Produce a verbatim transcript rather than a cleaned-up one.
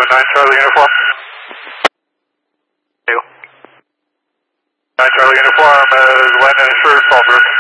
nine Charlie uniform. nine Charlie uniform is when insured Fallbrook.